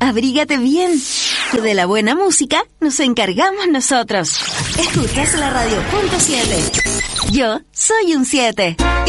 abrígate bien, que de la buena música nos encargamos nosotros. Escuchas la radio .7. Yo soy un 7